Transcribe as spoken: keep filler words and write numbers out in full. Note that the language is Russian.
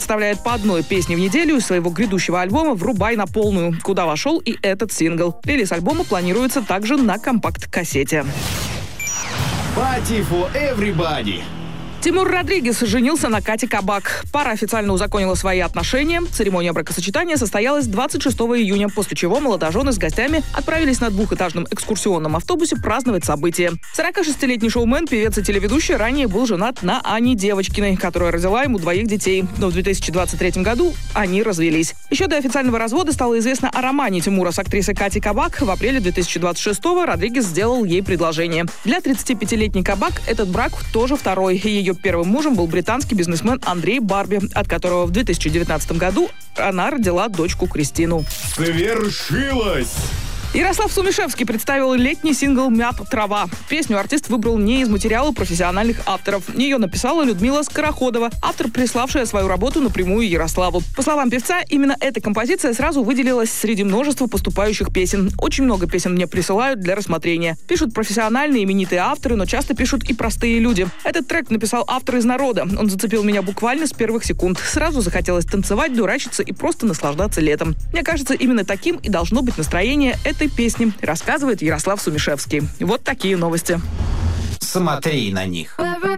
представляет по одной песне в неделю из своего грядущего альбома «Врубай на полную», куда вошел и этот сингл. Релиз альбома планируется также на компакт-кассете. Party for everybody. Тимур Родригес женился на Кате Кабак. Пара официально узаконила свои отношения. Церемония бракосочетания состоялась двадцать шестого июня, после чего молодожены с гостями отправились на двухэтажном экскурсионном автобусе праздновать событие. сорокашестилетний шоумен, певец и телеведущий ранее был женат на Ане Девочкиной, которая родила ему двоих детей. Но в две тысячи двадцать третьем году они развелись. Еще до официального развода стало известно о романе Тимура с актрисой Катей Кабак. В апреле две тысячи двадцать шестого Родригес сделал ей предложение. Для тридцатипятилетней Кабак этот брак тоже второй. Ее первым мужем был британский бизнесмен Андрей Барби, от которого в две тысячи девятнадцатом году она родила дочку Кристину. Свершилось! Ярослав Сумишевский представил летний сингл «Мята трава». Песню артист выбрал не из материала профессиональных авторов. Ее написала Людмила Скороходова, автор, приславшая свою работу напрямую Ярославу. По словам певца, именно эта композиция сразу выделилась среди множества поступающих песен. Очень много песен мне присылают для рассмотрения. Пишут профессиональные именитые авторы, но часто пишут и простые люди. Этот трек написал автор из народа. Он зацепил меня буквально с первых секунд. Сразу захотелось танцевать, дурачиться и просто наслаждаться летом. Мне кажется, именно таким и должно быть настроение этой песни, рассказывает Ярослав Сумишевский. Вот такие новости. Смотри на них.